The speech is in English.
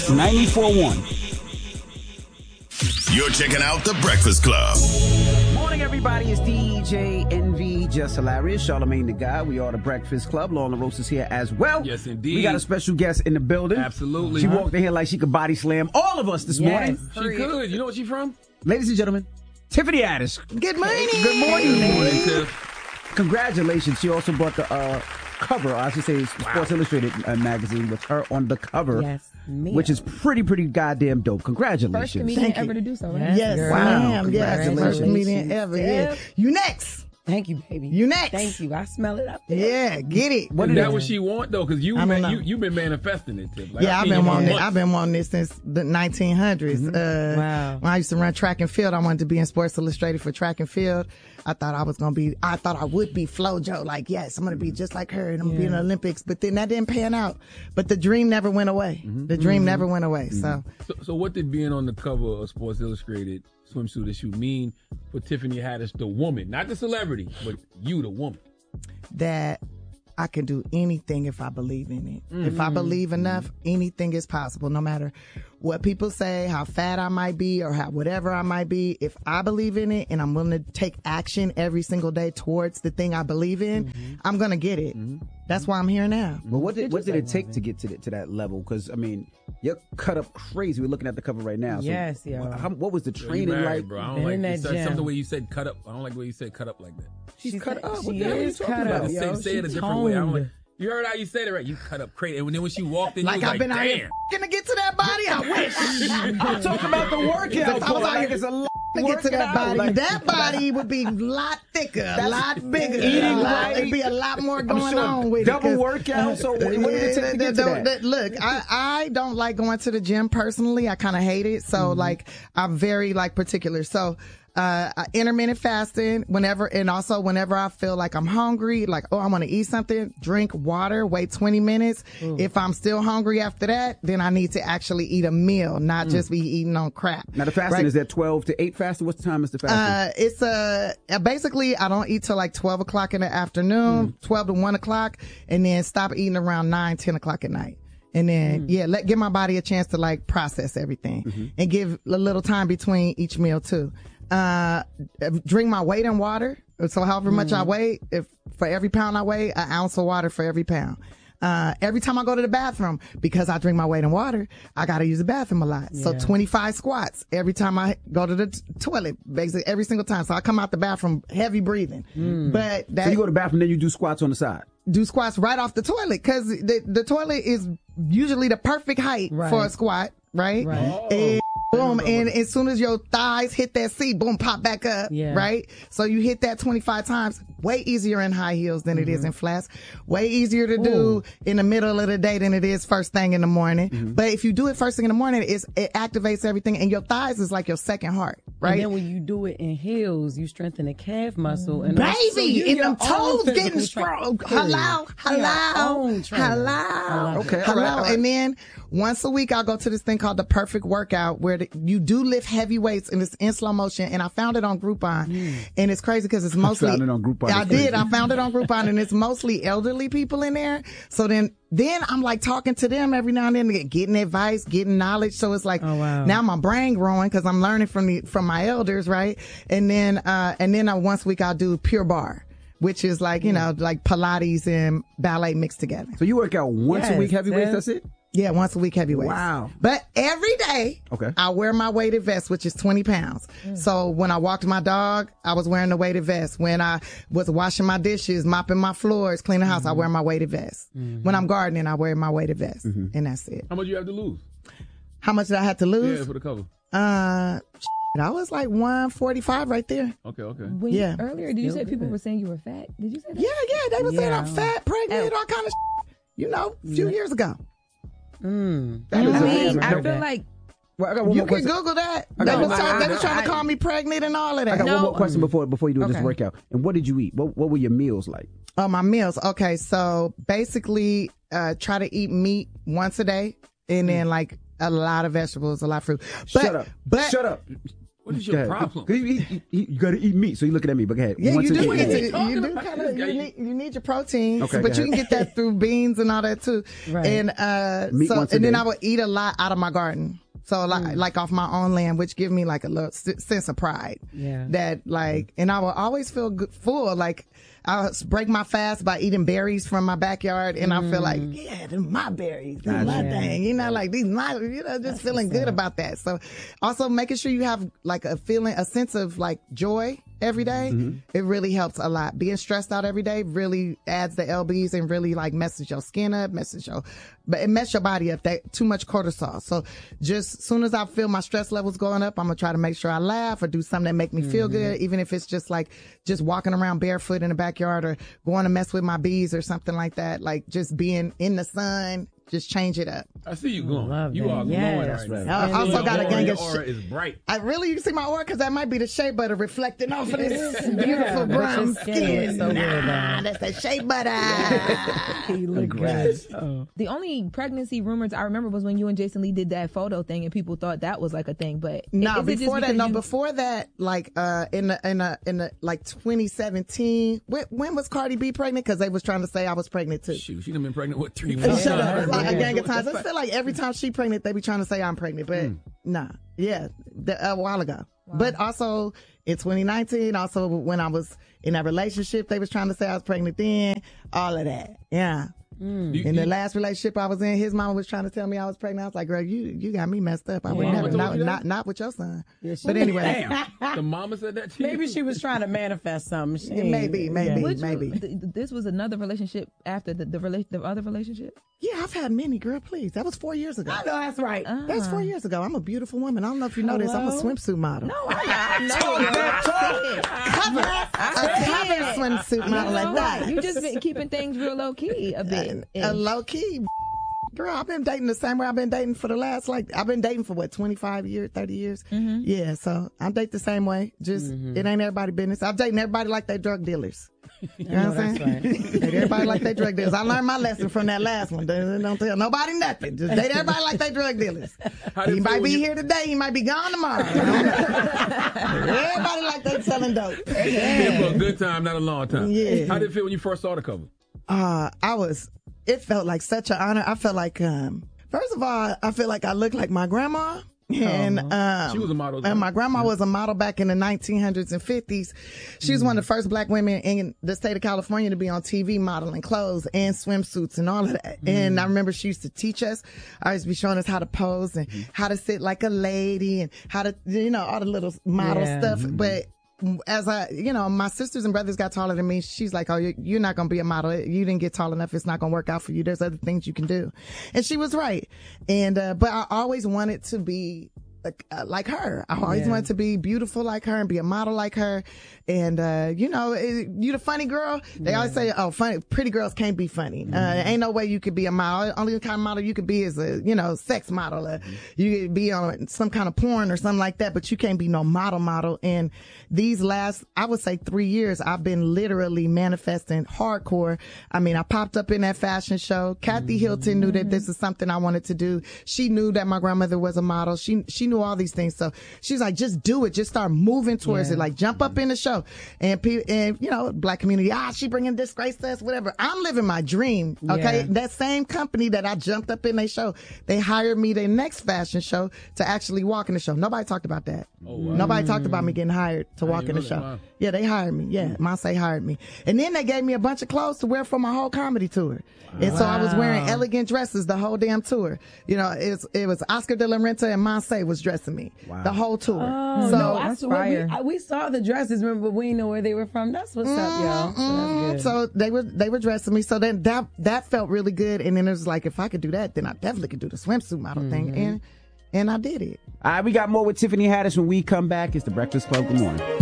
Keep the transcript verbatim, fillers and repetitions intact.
ninety-four point one. You're checking out The Breakfast Club. Morning, everybody. It's D J Envy, Just Hilarious, Charlamagne the Guy. We are The Breakfast Club. Lauren LaRosa is here as well. Yes, indeed. We got a special guest in the building. Absolutely. She huh? walked in here like she could body slam all of us this Yes. morning. She could. You know where she from? Ladies and gentlemen, Tiffany Addis. Good morning. Good morning. Good morning, Tiff. Congratulations. She also brought the uh, cover, I should say Sports Illustrated uh, magazine with her on the cover. Yes, me. Which is pretty, pretty goddamn dope. Congratulations. First comedian Thank you. ever to do so, right? Yes, Girl. Wow. ma'am. Yes, Congratulations. first comedian ever. Yeah. You next. Thank you, baby. You next. Thank you. I smell it up there. Yeah, get it. What Is did that it- what she want though? Because you, I don't man, know. you you've been manifesting it, Tiff. Like, Yeah, I've I've seen been you wanting it. months. I've been wanting this since the nineteen hundreds. Uh, Wow. When I used to run track and field, I wanted to be in Sports Illustrated for track and field. I thought I was gonna be. I thought I would be FloJo. Like, yes, I'm gonna be just like her, and I'm gonna be in the Olympics. But then that didn't pan out. But the dream never went away. The dream never went away. So So, so what did being on the cover of Sports Illustrated swimsuit issue mean for Tiffany Haddish, the woman, not the celebrity, but you, the woman? that I can do anything if I believe in it. If I believe enough, anything is possible, no matter what people say, how fat I might be or how whatever I might be. If I believe in it and I'm willing to take action every single day towards the thing I believe in, I'm going to get it. That's why I'm here now. But what did what did it take to get to the, to that level? Because I mean, you're cut up crazy. We're looking at the cover right now. So Yes, yo. wh- how, what was the Yo, you training married, like? bro. I don't Been like in you that said, gym. some the way you said cut up. I don't like the way you said cut up like that. She's cut up. She What the hell are you is talking cut about? up, Say, yo. say it a She different way. I don't toned. like. You heard how you said it right. You cut up crazy, and then when she walked in, Like you was I've like, been out here damn. f***ing to get to that body. I wish. I'm talking about the workout. I was out here It's a lot to get to that body. Like, that body would be a lot thicker, a lot bigger. Eating a lot, right. It'd be a lot more I'm going sure on with double it. 'cause- workout. So what, what did it take to get to Don't- that? Look, I, I don't like going to the gym personally. I kind of hate it. So like, I'm very like particular. So, uh, I- intermittent fasting whenever, and also whenever I feel like I'm hungry, like, oh, I want to eat something, drink water, wait twenty minutes. If I'm still hungry after that, then I need to actually eat a meal, not just be eating on crap. Now the fasting Right? is that twelve to eight fasting. What time is the fasting? Uh, it's uh, uh, basically I don't eat till like twelve o'clock in the afternoon, twelve to one o'clock, and then stop eating around nine, ten o'clock at night. And then, yeah, let, give my body a chance to like process everything and give a little time between each meal too. Uh, drink my weight in water. So however much I weigh, if for every pound I weigh, an ounce of water for every pound. Uh, every time I go to the bathroom, because I drink my weight in water, I gotta use the bathroom a lot. So twenty-five squats every time I go to the t- toilet, basically every single time. So I come out the bathroom heavy breathing. But that so you go to the bathroom, then you do squats on the side. do squats right off the toilet, because the, the toilet is usually the perfect height Right. for a squat, right? Right. And boom, and as soon as your thighs hit that seat, boom, pop back up, Yeah. right? So you hit that twenty-five times. Way easier in high heels than it is in flats. Way easier to do in the middle of the day than it is first thing in the morning. But if you do it first thing in the morning, it's, it activates everything, and your thighs is like your second heart, right? And then when you do it in heels, you strengthen the calf muscle. And also Baby, you and your them own toes physical getting tra- strong. Period. Hello, Your hello, own trainer. I hello. love it. Okay, all Hello. right, all right. And then once a week, I'll go to this thing called the Perfect Workout, where the, you do lift heavy weights and it's in slow motion. And I found it on Groupon, and it's crazy because it's mostly. found it on Groupon. I It's did. crazy. I found it on Groupon, and it's mostly elderly people in there. So then. Then I'm like talking to them every now and then, getting advice, getting knowledge. So it's like Oh, wow. now my brain growing because I'm learning from the from my elders, right? And then uh and then I, once a week I'll do Pure Barre, which is like you know like Pilates and ballet mixed together. So you work out once a Yes, week, heavy weights. yeah. That's it. Yeah, once a week heavy weights. Wow. But every day, Okay. I wear my weighted vest, which is twenty pounds. So when I walked my dog, I was wearing the weighted vest. When I was washing my dishes, mopping my floors, cleaning the house, I wear my weighted vest. When I'm gardening, I wear my weighted vest. And that's it. How much you have to lose? How much did I have to Yeah, lose? for the cover. Uh, I was like one forty-five right there. Okay, okay. When Yeah. you, earlier, did you Still say people good. were saying you were fat? Did you say that? Yeah, yeah, they were saying I'm Yeah. fat, pregnant, Oh. all kind of you know, a few years ago. Mm. That is I a- mean, I no. feel like Well, I got one You more can question. Google that. I They got was, one- trying, they was I- trying to I- call me pregnant and all of I that. got No. one more question before before you do this Okay. workout. And what did you eat? What what were your meals like? Oh, my meals. Okay, so basically, uh, try to eat meat once a day, and then like a lot of vegetables, a lot of fruit. But, Shut up. But Shut up. What is Go your ahead. problem? 'Cause You, you, you, you got to eat meat, so you looking at me. But go ahead. Yeah, One, you two, do three. need What are to. you talking You do about? kind of. Yeah, You you- need, you need your protein, Okay, but go you can ahead. get that through beans and all that too. Right. And uh, Meat so once a and then day. I would eat a lot out of my garden. So like, like off my own land, which give me like a little s- sense of pride. Yeah. That like, and I will always feel good, full. Like I break my fast by eating berries from my backyard, and I feel like, yeah, they're my berries, they're my Yeah. thing. You know, like these my, you know, just feeling good about that. So also making sure you have like a feeling, a sense of like joy every day, it really helps a lot. Being stressed out every day really adds the L Bs and really like messes your skin up, messes your, but it messes your body up. That too much cortisol. So just as soon as I feel my stress levels going up, I'm gonna try to make sure I laugh or do something that make me feel good, even if it's just like just walking around barefoot in the backyard or going to mess with my bees or something like that. Like just being in the sun. Just change it up. I see you going. Love You that. are Yes. glowing right I now. And also Your got a aura- gang your of aura shit. is bright. I really, you can see my aura because that might be the shea butter reflecting off of this beautiful but brown your skin looks skin. so good, Nah, though. that's that shea butter. He look Congrats. good. Oh. The only pregnancy rumors I remember was when you and Jason Lee did that photo thing, and people thought that was like a thing. But No, is it just before that, because no, you- before that, like uh, in the in the in the like twenty seventeen. When, when was Cardi B pregnant? Because they was trying to say I was pregnant too. Shoot, she done been pregnant what three Shut months? up. It's like a Yeah. gang of times. I feel like every time she pregnant, they be trying to say I'm pregnant, but nah. Yeah, the, a while ago. But also in twenty nineteen, also when I was in that relationship, they was trying to say I was pregnant then. All of that. Yeah. You- In the you- last relationship I was in, his mama was trying to tell me I was pregnant. I was like, girl, you you got me messed up. I would Yeah. never, Mama not, told you that? not, not with your son. Yeah, she- But anyway, Damn. The mama said that to you? Maybe she was trying to manifest something. She It may be, ain't- maybe. Yeah. Which- maybe. th- th- this was another relationship after the the, rela- the other relationship. yeah, I've had many, girl, please. That was four years ago. I know that's right. That's four years ago. I'm a beautiful woman. I don't know if you know this. I'm a Hello? swimsuit model. No, I know. Cover, a cover swimsuit model like that. You just been keeping things real low key a bit. A low key. Girl, I've been dating the same way I've been dating for the last, like, I've been dating for what, twenty-five years, thirty years? Mm-hmm. Yeah, so I date the same way. Just, it ain't everybody business. I'm dating everybody like they drug dealers. You know what I'm saying? Date everybody like they drug dealers. I learned my lesson from that last one. Don't, don't tell nobody nothing. Just date everybody like they drug dealers. How did He it might feel be when you- here today. He might be gone tomorrow. I don't know. Everybody like they selling dope. Been for a good time, not a long time. Yeah. How did it feel when you first saw the cover? Uh, I was, it felt like such an honor. I felt like, um, first of all, I feel like I look like my grandma. And, um, She was a model, too. and my grandma was a model back in the nineteen hundreds and fifties. She was one of the first black women in the state of California to be on T V modeling clothes and swimsuits and all of that. And I remember she used to teach us. I used to be showing us how to pose and how to sit like a lady and how to, you know, all the little model Yeah. stuff. But as I, you know, my sisters and brothers got taller than me. She's like, oh, you- you're not going to be a model. You didn't get tall enough. It's not going to work out for you. There's other things you can do. And she was right. And, uh, but I always wanted to be like, uh, like her. I always Yeah. wanted to be beautiful like her and be a model like her. And, uh, you know, it, you the funny girl. They always say, oh, funny, pretty girls can't be funny. Uh, ain't no way you could be a model. Only kind of model you could be is a, you know, sex model. Uh, you could be on some kind of porn or something like that, but you can't be no model model. And these last, I would say three years, I've been literally manifesting hardcore. I mean, I popped up in that fashion show. Kathy Hilton knew that this is something I wanted to do. She knew that my grandmother was a model. She, she knew all these things. So she's like, just do it. Just start moving towards Yeah. it. Like jump up in the show. And pe- and you know, black community, ah, she bringing disgrace to us, whatever. I'm living my dream. Okay. Yeah. That same company that I jumped up in their show, they hired me their next fashion show to actually walk in the show. Nobody talked about that. Oh, wow. Nobody talked about me getting hired to walk didn't in the know that. show. Wow. Yeah, they hired me. Yeah, Monse hired me. And then they gave me a bunch of clothes to wear for my whole comedy tour. And so I was wearing Wow. elegant dresses the whole damn tour. You know, it was, it was Oscar de la Renta and Monse was dressing me the whole tour. Oh, so no, I That's saw, we, fire. I, we saw the dresses, remember, but we didn't know where they were from. That's what's up, y'all. So that's good. So they were they were dressing me. So then that that felt really good. And then it was like, if I could do that, then I definitely could do the swimsuit model thing. And and I did it. All right, we got more with Tiffany Haddish when we come back. It's the Breakfast Club. Good morning.